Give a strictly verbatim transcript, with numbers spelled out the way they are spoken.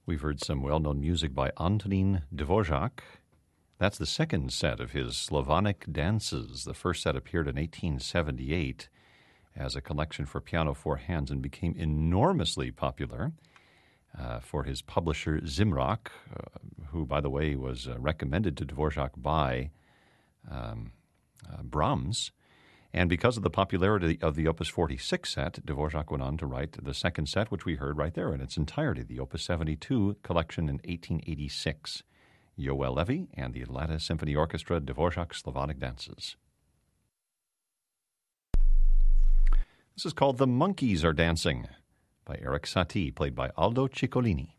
We've heard some well-known music by Antonín Dvořák. That's the second set of his Slavonic dances. The first set appeared in eighteen seventy-eight as a collection for piano four hands and became enormously popular uh, for his publisher Zimrock, uh, who, by the way, was uh, recommended to Dvořák by um, uh, Brahms. And because of the popularity of the Opus forty-six set, Dvořák went on to write the second set, which we heard right there in its entirety, the Opus seventy-two collection in eighteen eighty-six. Yoel Levy and the Atlanta Symphony Orchestra, Dvořák Slavonic Dances. This is called The Monkeys Are Dancing by Erik Satie, played by Aldo Ciccolini.